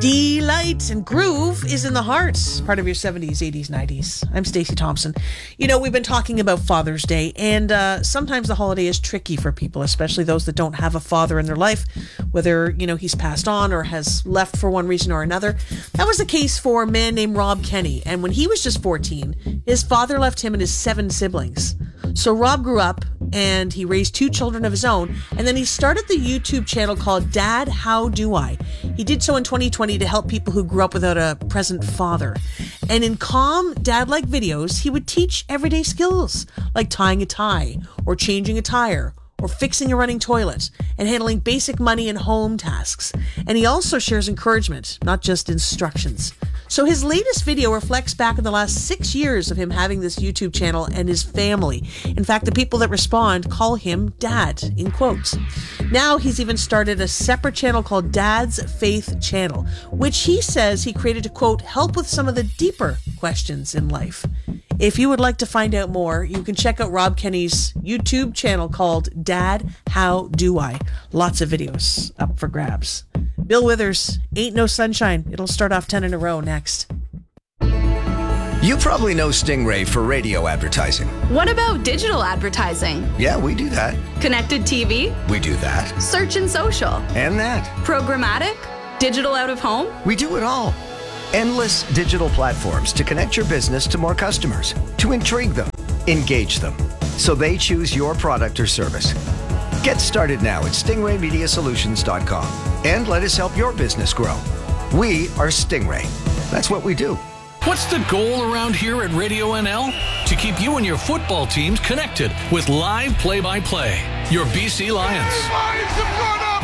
Delight and groove is in the heart, part of your 70s, 80s, 90s. I'm Stacey Thompson. You know, we've been talking about Father's Day, and sometimes the holiday is tricky for people, especially those that don't have a father in their life, whether, you know, he's passed on or has left for one reason or another. That was the case for a man named Rob Kenny, and when he was just 14, his father left him and his 7 siblings. So Rob grew up and he raised 2 children of his own, and then he started the YouTube channel called Dad, How Do I? He did so in 2020 to help people who grew up without a present father. And in calm, dad-like videos, he would teach everyday skills like tying a tie or changing a tire or fixing a running toilet and handling basic money and home tasks. And he also shares encouragement, not just instructions. So his latest video reflects back on the last 6 years of him having this YouTube channel and his family. In fact, the people that respond call him Dad, in quotes. Now he's even started a separate channel called Dad's Faith Channel, which he says he created to, quote, help with some of the deeper questions in life. If you would like to find out more, you can check out Rob Kenny's YouTube channel called Dad, How Do I? Lots of videos up for grabs. Bill Withers, Ain't No Sunshine. It'll start off 10 in a row next. You probably know Stingray for radio advertising. What about digital advertising? Yeah, we do that. Connected TV? We do that. Search and social? And that. Programmatic? Digital out of home? We do it all. Endless digital platforms to connect your business to more customers, to intrigue them, engage them, so they choose your product or service. Get started now at stingraymediasolutions.com and let us help your business grow. We are Stingray. That's what we do. What's the goal around here at Radio NL? To keep you and your football teams connected with live play-by-play. Your BC Lions. Lions have gone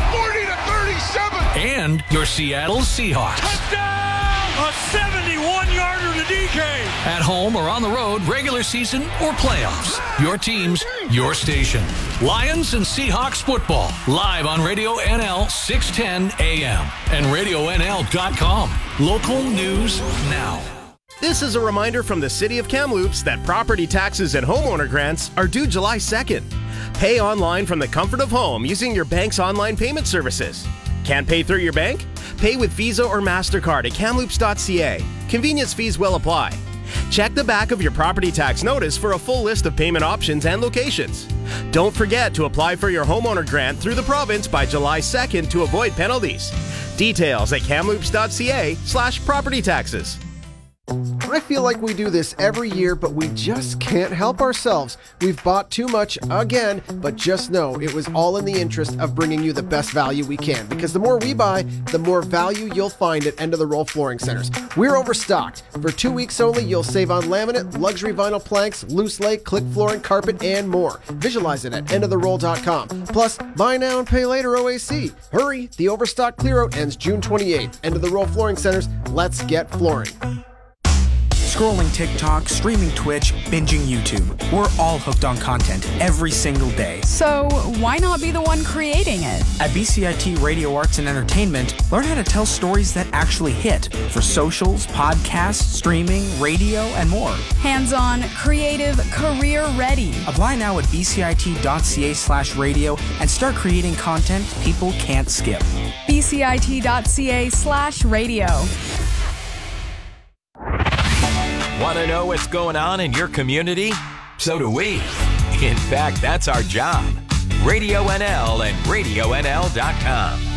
up 40-37. And your Seattle Seahawks. Touchdown! A 71-yarder to DK. At home or on the road, regular season or playoffs. Your teams, your station. Lions and Seahawks football. Live on Radio NL 610 AM and RadioNL.com. Local news now. This is a reminder from the City of Kamloops that property taxes and homeowner grants are due July 2nd. Pay online from the comfort of home using your bank's online payment services. Can't pay through your bank? Pay with Visa or MasterCard at kamloops.ca. Convenience fees will apply. Check the back of your property tax notice for a full list of payment options and locations. Don't forget to apply for your homeowner grant through the province by July 2nd to avoid penalties. Details at kamloops.ca/property taxes. I feel like we do this every year, but we just can't help ourselves. We've bought too much again, but just know it was all in the interest of bringing you the best value we can, because the more we buy, the more value you'll find at End of the Roll Flooring Centers. We're overstocked. For 2 weeks only, you'll save on laminate, luxury vinyl planks, loose lay, click flooring, carpet, and more. Visualize it at endoftheroll.com. Plus, buy now and pay later OAC. Hurry, the overstock clear-out ends June 28th. End of the Roll Flooring Centers, let's get flooring. Scrolling TikTok, streaming Twitch, binging YouTube. We're all hooked on content every single day. So why not be the one creating it? At BCIT Radio Arts and Entertainment, learn how to tell stories that actually hit for socials, podcasts, streaming, radio, and more. Hands-on, creative, career-ready. Apply now at bcit.ca/radio and start creating content people can't skip. bcit.ca/radio. Want to know what's going on in your community? So do we. In fact, that's our job. Radio NL and RadioNL.com.